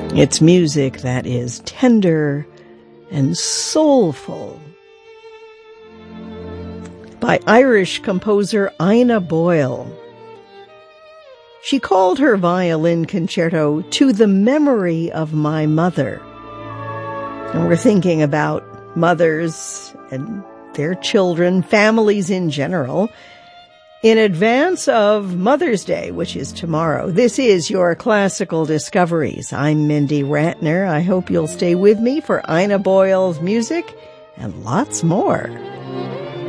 It's music that is tender and soulful by Irish composer Ina Boyle. She called her violin concerto "To the Memory of My Mother." And we're thinking about mothers and their children, families in general, in advance of Mother's Day, which is tomorrow. This is your Classical Discoveries. I'm Mindy Ratner. I hope you'll stay with me for Ina Boyle's music and lots more.